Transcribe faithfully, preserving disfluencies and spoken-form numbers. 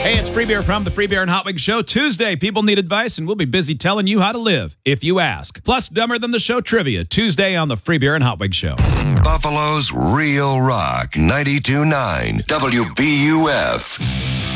Hey, it's Free Beer from the Free Beer and Hot Wings Show. Tuesday, people need advice, and we'll be busy telling you how to live if you ask. Plus, Dumber Than the Show trivia, Tuesday on the Free Beer and Hot Wings Show. Buffalo's Real Rock, ninety-two point nine W B U F.